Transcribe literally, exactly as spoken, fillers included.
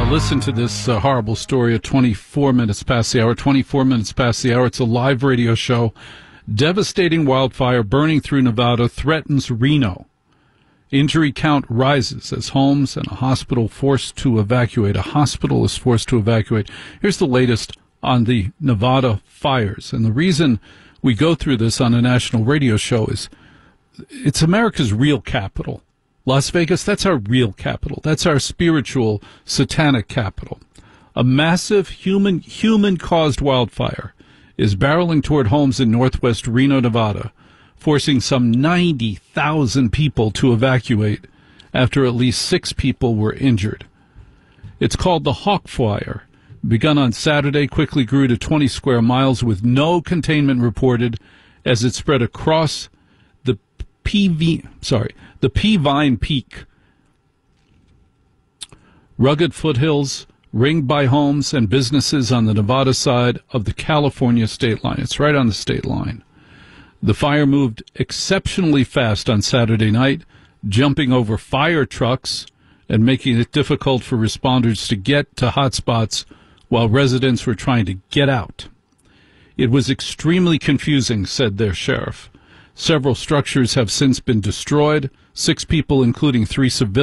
Listen to this uh, horrible story at twenty-four minutes past the hour. twenty-four minutes past the hour. It's a live radio show. Devastating wildfire burning through Nevada threatens Reno. Injury count rises as homes and a hospital forced to evacuate. A hospital is forced to evacuate. Here's the latest on the Nevada fires. And the reason we go through this on a national radio show is it's America's real capital. Las Vegas, that's our real capital. That's our spiritual, satanic capital. A massive human, human-caused wildfire is barreling toward homes in northwest Reno, Nevada, forcing some ninety thousand people to evacuate after at least six people were injured. It's called the Hawk Fire. Begun on Saturday, quickly grew to twenty square miles with no containment reported as it spread across the P V, sorry, the Peavine Peak. Rugged foothills ringed by homes and businesses on the Nevada side of the California state line. It's right on the state line. The fire moved exceptionally fast on Saturday night, jumping over fire trucks and making it difficult for responders to get to hotspots while residents were trying to get out. It was extremely confusing, said their sheriff. Several structures have since been destroyed. Six people, including three civilians,